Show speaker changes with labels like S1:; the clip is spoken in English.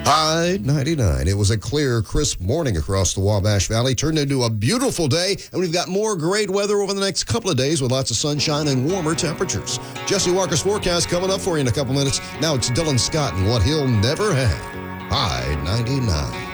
S1: High 99. It was a clear, crisp morning across the Wabash Valley. Turned into a beautiful day, and we've got more great weather over the next couple of days with lots of sunshine and warmer temperatures. Jesse Walker's forecast coming up for you in a couple minutes. Now it's Dylan Scott and what he'll never have. High 99.